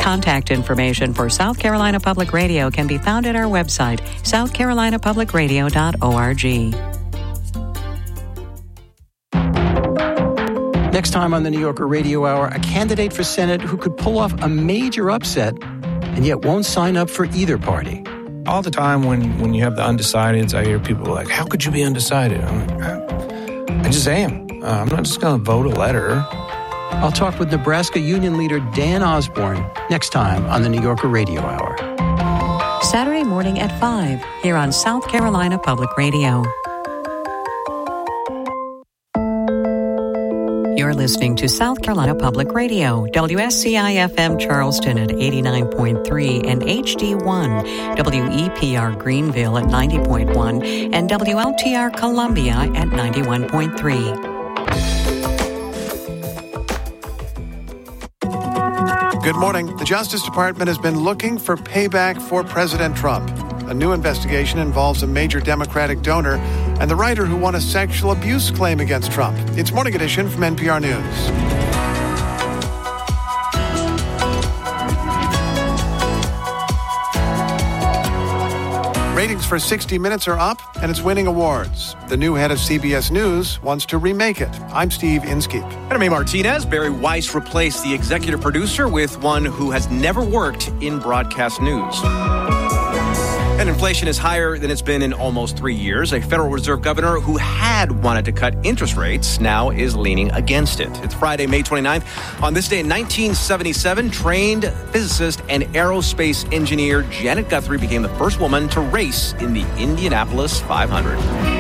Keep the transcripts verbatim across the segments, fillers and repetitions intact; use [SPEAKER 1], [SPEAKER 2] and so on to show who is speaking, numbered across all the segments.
[SPEAKER 1] Contact information for South Carolina Public Radio can be found at our website, south carolina public radio dot org.
[SPEAKER 2] Next time on the New Yorker Radio Hour, a candidate for Senate who could pull off a major upset and yet won't sign up for either party.
[SPEAKER 3] All the time when, when you have the undecideds, I hear people like, how could you be undecided? I'm like, I, I just am. Uh, I'm not just going to vote a letter.
[SPEAKER 2] I'll talk with Nebraska Union Leader Dan Osborne next time on the New Yorker Radio Hour.
[SPEAKER 1] Saturday morning at five here on South Carolina Public Radio. You're listening to South Carolina Public Radio, W S C I F M Charleston at eighty-nine point three and H D one, W E P R Greenville at ninety point one, and W L T R Columbia at ninety-one point three.
[SPEAKER 4] Good morning. The Justice Department has been looking for payback for President Trump. A new investigation involves a major Democratic donor and the writer who won a sexual abuse claim against Trump. It's Morning Edition from N P R News. Ratings for sixty minutes are up, and it's winning awards. The new head of C B S News wants to remake it. I'm Steve Inskeep.
[SPEAKER 5] And I'm A. Martinez. Barry Weiss replaced the executive producer with one who has never worked in broadcast news. And inflation is higher than it's been in almost three years. A Federal Reserve governor who had wanted to cut interest rates now is leaning against it. It's Friday, May twenty-ninth. On this day in nineteen seventy-seven, trained physicist and aerospace engineer Janet Guthrie became the first woman to race in the Indianapolis five hundred.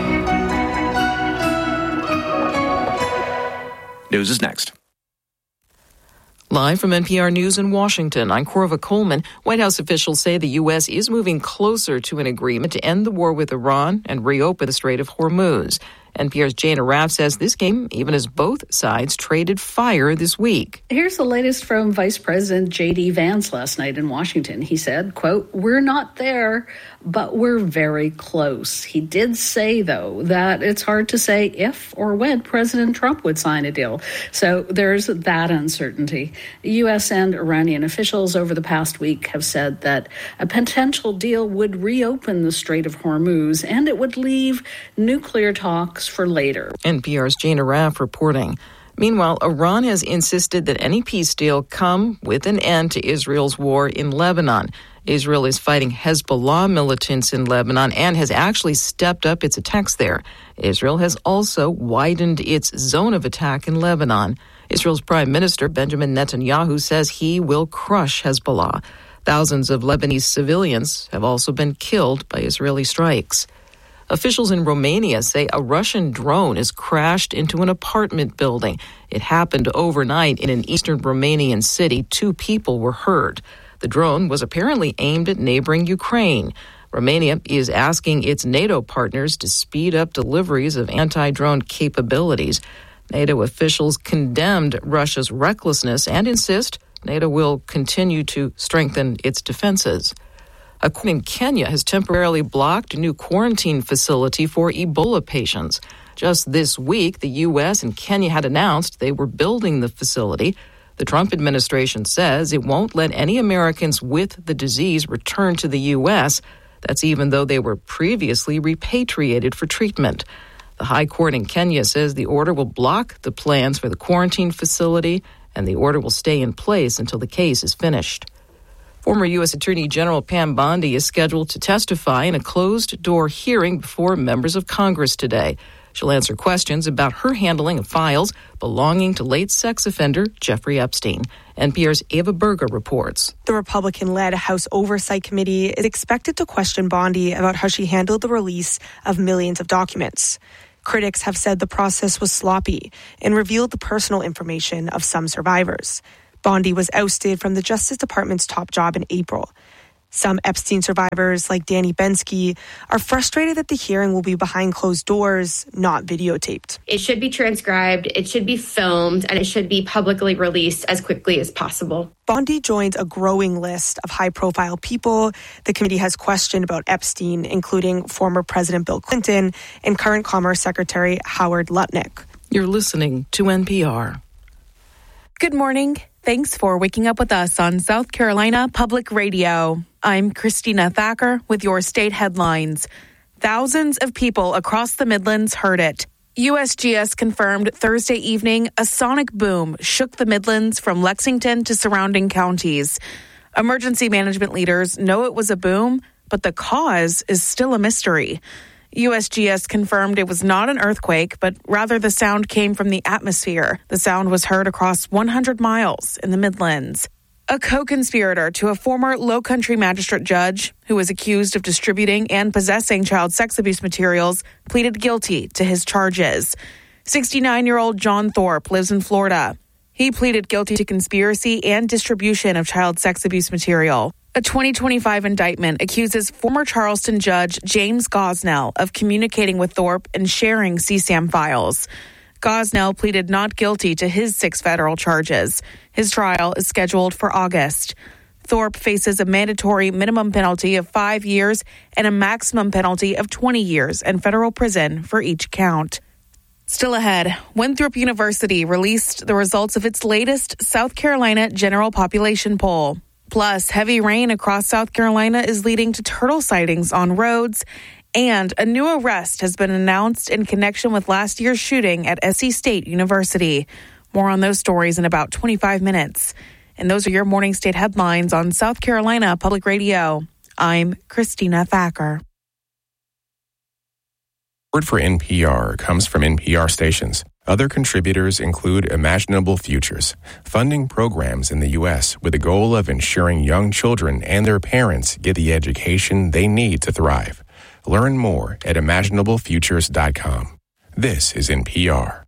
[SPEAKER 5] News is next.
[SPEAKER 6] Live from N P R News in Washington, I'm Corva Coleman. White House officials say the U S is moving closer to an agreement to end the war with Iran and reopen the Strait of Hormuz. N P R's Jana Raff says this came even as both sides traded fire this week.
[SPEAKER 7] Here's the latest from Vice President J D. Vance last night in Washington. He said, quote, "We're not there, but we're very close." He did say, though, that it's hard to say if or when President Trump would sign a deal. So there's that uncertainty. U S and Iranian officials over the past week have said that a potential deal would reopen the Strait of Hormuz and it would leave nuclear talks for later.
[SPEAKER 6] N P R's Jana Raff reporting. Meanwhile, Iran has insisted that any peace deal come with an end to Israel's war in Lebanon. Israel is fighting Hezbollah militants in Lebanon and has actually stepped up its attacks there. Israel has also widened its zone of attack in Lebanon. Israel's Prime Minister Benjamin Netanyahu says he will crush Hezbollah. Thousands of Lebanese civilians have also been killed by Israeli strikes. Officials in Romania say a Russian drone has crashed into an apartment building. It happened overnight in an eastern Romanian city. Two people were hurt. The drone was apparently aimed at neighboring Ukraine. Romania is asking its NATO partners to speed up deliveries of anti-drone capabilities. NATO officials condemned Russia's recklessness and insist NATO will continue to strengthen its defenses. A court in Kenya has temporarily blocked a new quarantine facility for Ebola patients. Just this week, the U S and Kenya had announced they were building the facility. The Trump administration says it won't let any Americans with the disease return to the U S. That's even though they were previously repatriated for treatment. The High Court in Kenya says the order will block the plans for the quarantine facility, and the order will stay in place until the case is finished. Former U S Attorney General Pam Bondi is scheduled to testify in a closed-door hearing before members of Congress today. She'll answer questions about her handling of files belonging to late sex offender Jeffrey Epstein. N P R's Ava Berger reports.
[SPEAKER 8] The Republican-led House Oversight Committee is expected to question Bondi about how she handled the release of millions of documents. Critics have said the process was sloppy and revealed the personal information of some survivors. Bondi was ousted from the Justice Department's top job in April. Some Epstein survivors, like Danny Bensky, are frustrated that the hearing will be behind closed doors, not videotaped.
[SPEAKER 9] It should be transcribed, it should be filmed, and it should be publicly released as quickly as possible.
[SPEAKER 8] Bondi joins a growing list of high-profile people the committee has questioned about Epstein, including former President Bill Clinton and current Commerce Secretary Howard Lutnick.
[SPEAKER 6] You're listening to N P R.
[SPEAKER 8] Good morning.
[SPEAKER 10] Thanks for waking up with us on South Carolina Public Radio. I'm Christina Thacker with your state headlines. Thousands of people across the Midlands heard it. U S G S confirmed Thursday evening a sonic boom shook the Midlands from Lexington to surrounding counties. Emergency management leaders know it was a boom, but the cause is still a mystery. U S G S confirmed it was not an earthquake, but rather the sound came from the atmosphere. The sound was heard across one hundred miles in the Midlands. A co-conspirator to a former Low Country magistrate judge who was accused of distributing and possessing child sex abuse materials pleaded guilty to his charges. sixty-nine-year-old John Thorpe lives in Florida. He pleaded guilty to conspiracy and distribution of child sex abuse material. A twenty twenty-five indictment accuses former Charleston judge James Gosnell of communicating with Thorpe and sharing C SAM files. Gosnell pleaded not guilty to his six federal charges. His trial is scheduled for August. Thorpe faces a mandatory minimum penalty of five years and a maximum penalty of twenty years in federal prison for each count. Still ahead, Winthrop University released the results of its latest South Carolina general population poll. Plus, heavy rain across South Carolina is leading to turtle sightings on roads, and a new arrest has been announced in connection with last year's shooting at S C State University. More on those stories in about twenty-five minutes. And those are your morning state headlines on South Carolina Public Radio. I'm Christina Thacker.
[SPEAKER 11] Word for N P R comes from N P R stations. Other contributors include Imaginable Futures, funding programs in the U S with the goal of ensuring young children and their parents get the education they need to thrive. Learn more at imaginable futures dot com. This is N P R.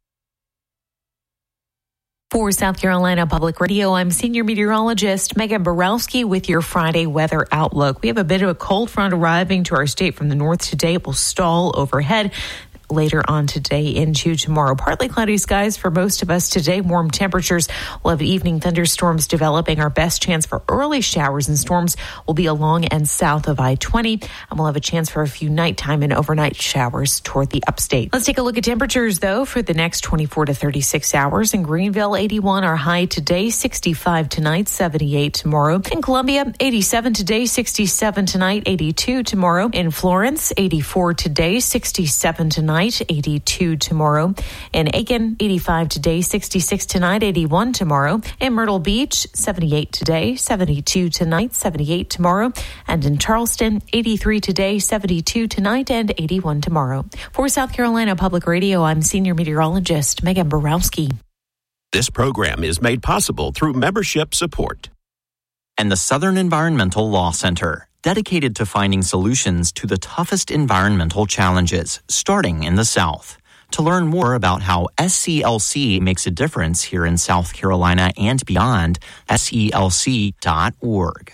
[SPEAKER 12] For South Carolina Public Radio, I'm senior meteorologist Megan Borowski with your Friday weather outlook. We have a bit of a cold front arriving to our state from the north today. It will stall overhead later on today into tomorrow. Partly cloudy skies for most of us today. Warm temperatures. We'll have evening thunderstorms developing. Our best chance for early showers and storms will be along and south of I twenty. And we'll have a chance for a few nighttime and overnight showers toward the upstate. Let's take a look at temperatures, though, for the next twenty-four to thirty-six hours. In Greenville, eighty-one, our high today, sixty-five tonight, seventy-eight tomorrow. In Columbia, eighty-seven today, sixty-seven tonight, eighty-two tomorrow. In Florence, eighty-four today, sixty-seven tonight, eighty-two tomorrow. In Aiken, eighty-five today, sixty-six tonight, eighty-one tomorrow. In Myrtle Beach, seventy-eight today, seventy-two tonight, seventy-eight tomorrow. And in Charleston, eighty-three today, seventy-two tonight, and eighty-one tomorrow. For South Carolina Public Radio, I'm senior meteorologist Megan Borowski.
[SPEAKER 13] This program is made possible through membership support.
[SPEAKER 14] And the Southern Environmental Law Center, dedicated to finding solutions to the toughest environmental challenges, starting in the South. To learn more about how S C L C makes a difference here in South Carolina and beyond, S E L C dot org.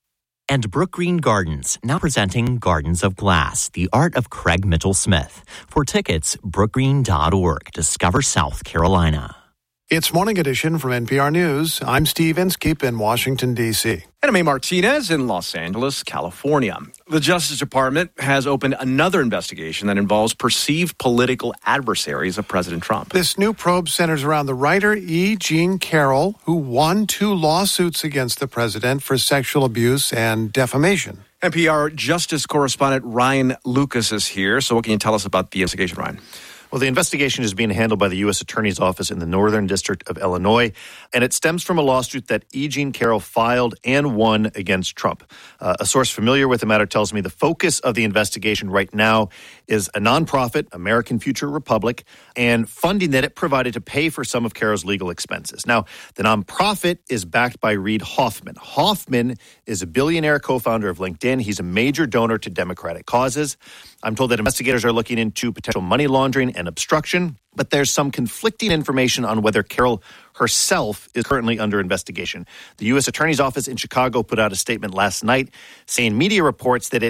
[SPEAKER 14] And Brook Green Gardens, now presenting Gardens of Glass, the art of Craig Mitchell-Smith. For tickets, brook green dot org. Discover South Carolina.
[SPEAKER 4] It's Morning Edition from N P R News. I'm Steve Inskeep in Washington, D C
[SPEAKER 5] And I'm A. Martinez in Los Angeles, California. The Justice Department has opened another investigation that involves perceived political adversaries of President Trump.
[SPEAKER 4] This new probe centers around the writer E. Jean Carroll, who won two lawsuits against the president for sexual abuse and defamation.
[SPEAKER 5] N P R Justice correspondent Ryan Lucas is here. So what can you tell us about the investigation, Ryan?
[SPEAKER 15] Well, the investigation is being handled by the U S Attorney's Office in the Northern District of Illinois, and it stems from a lawsuit that E. Jean Carroll filed and won against Trump. Uh, a source familiar with the matter tells me the focus of the investigation right now is a nonprofit, American Future Republic, and funding that it provided to pay for some of Carroll's legal expenses. Now, the nonprofit is backed by Reid Hoffman. Hoffman is a billionaire co-founder of LinkedIn. He's a major donor to Democratic causes. I'm told that investigators are looking into potential money laundering and obstruction, but there's some conflicting information on whether Carroll herself is currently under investigation. The U S Attorney's Office in Chicago put out a statement last night saying media reports that it